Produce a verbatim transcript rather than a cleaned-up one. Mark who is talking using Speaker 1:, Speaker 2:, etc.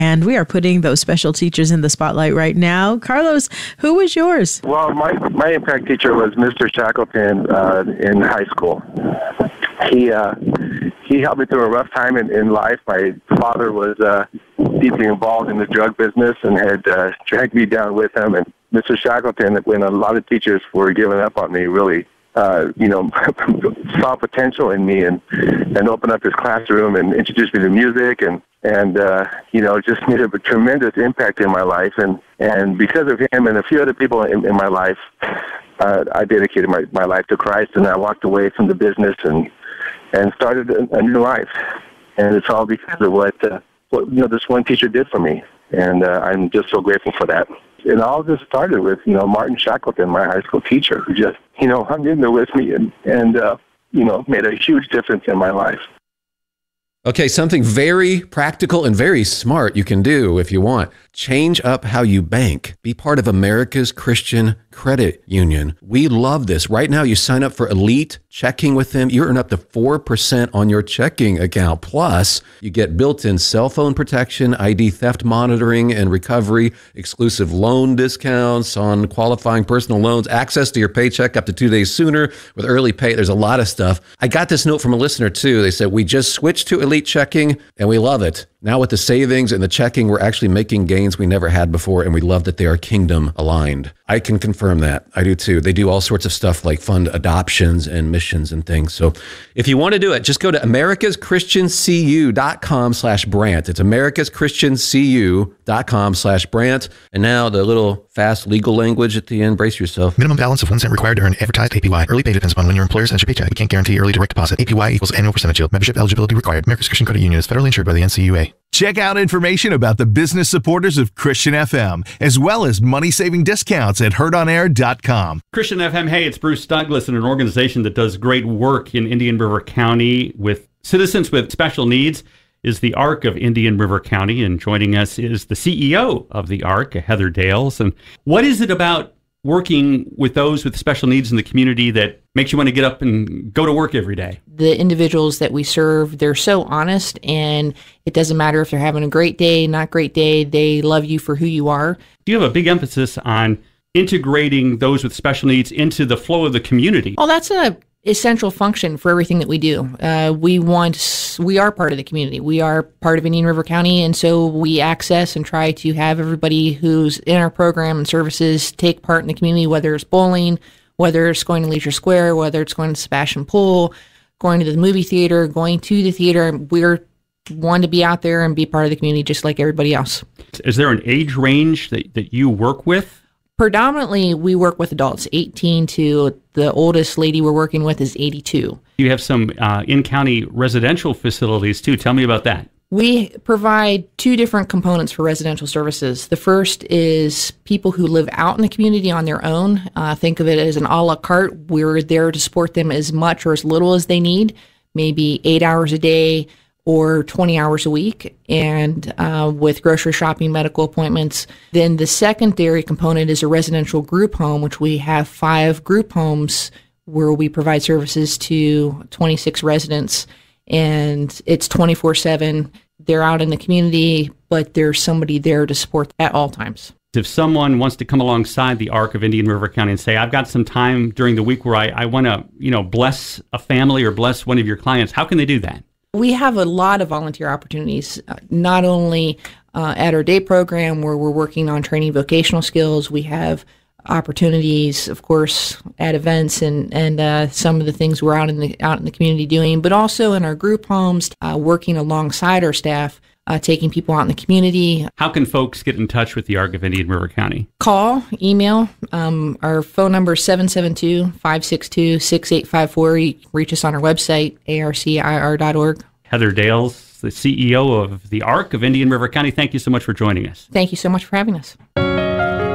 Speaker 1: And we are putting those special teachers in the spotlight right now. Carlos, who was yours?
Speaker 2: Well, my, my impact teacher was Mister Shackleton uh, in high school. He uh, he helped me through a rough time in, in life. My father was uh, deeply involved in the drug business and had uh, dragged me down with him. And Mister Shackleton, when a lot of teachers were giving up on me, really Uh, you know, saw potential in me and, and opened up his classroom and introduced me to music and, and uh, you know, just made a tremendous impact in my life. And, and because of him and a few other people in, in my life, uh, I dedicated my, my life to Christ, and I walked away from the business and, and started a, a new life. And it's all because of what, uh, what, you know, this one teacher did for me. And uh, I'm just so grateful for that. And all this started with, you know, Martin Shackleton, my high school teacher, who just, you know, hung in there with me and, and uh, you know, made a huge difference in my life.
Speaker 3: Okay, something very practical and very smart you can do if you want. Change up how you bank. Be part of America's Christian Credit Union. We love this. Right now, you sign up for Elite Checking with them. You earn up to four percent on your checking account. Plus, you get built-in cell phone protection, I D theft monitoring and recovery, exclusive loan discounts on qualifying personal loans, access to your paycheck up to two days sooner with early pay. There's a lot of stuff. I got this note from a listener, too. They said, we just switched to Elite Checking, and we love it. Now with the savings and the checking, we're actually making gains we never had before, and we love that they are kingdom aligned. I can confirm that. I do too. They do all sorts of stuff like fund adoptions and missions and things. So if you want to do it, just go to americaschristiancu.com slash Brant. It's americaschristiancu.com slash Brant. And now the little fast legal language at the end. Brace yourself.
Speaker 4: Minimum balance of one cent required to earn advertised A P Y. Early pay depends upon when your employer sends your paycheck. We can't guarantee early direct deposit. A P Y equals annual percentage yield. Membership eligibility required. America's Christian Credit Union is federally insured by the N C U A.
Speaker 5: Check out information about the business supporters of Christian F M, as well as money-saving discounts at heard on air dot com.
Speaker 6: Christian F M, hey, it's Bruce Douglas and an organization that does great work in Indian River County with citizens with special needs is the ARC of Indian River County, and joining us is the C E O of the ARC, Heather Dales. And what is it about working with those with special needs in the community that makes you want to get up and go to work every day?
Speaker 7: The individuals that we serve, they're so honest, and it doesn't matter if they're having a great day, not great day, they love you for who you are.
Speaker 6: Do you have a big emphasis on integrating those with special needs into the flow of the community?
Speaker 7: Oh, that's a essential function for everything that we do. Uh, we want, we are part of the community. We are part of Indian River County, and so we access and try to have everybody who's in our program and services take part in the community, whether it's bowling, whether it's going to Leisure Square, whether it's going to Sebastian Pool, going to the movie theater, going to the theater. We're want to be out there and be part of the community just like everybody else.
Speaker 6: Is there an age range that, that you work with?
Speaker 7: Predominantly, we work with adults, eighteen to the oldest lady we're working with is eighty-two.
Speaker 6: You have some uh, in-county residential facilities, too. Tell me about that.
Speaker 7: We provide two different components for residential services. The first is people who live out in the community on their own. Uh, think of it as an a la carte. We're there to support them as much or as little as they need, maybe eight hours a day or twenty hours a week, and uh, with grocery shopping, medical appointments. Then the secondary component is a residential group home, which we have five group homes where we provide services to twenty-six residents, and it's twenty-four seven. They're out in the community, but there's somebody there to support at all times.
Speaker 6: If someone wants to come alongside the ARC of Indian River County and say, I've got some time during the week where I, I want to, you know, bless a family or bless one of your clients, how can they do that?
Speaker 7: We have a lot of volunteer opportunities, uh, not only uh, at our day program where we're working on training vocational skills. We have opportunities, of course, at events and and uh, some of the things we're out in the out in the community doing, but also in our group homes, uh, working alongside our staff, uh, taking people out in the community.
Speaker 6: How can folks get in touch with the ARC of Indian River County?
Speaker 7: Call, email. Um, our phone number is seven seven two, five six two, six eight five four. You can reach us on our website, A R C I R dot org.
Speaker 6: Heather Dales, the C E O of the ARC of Indian River County, thank you so much for joining us.
Speaker 7: Thank you so much for having us.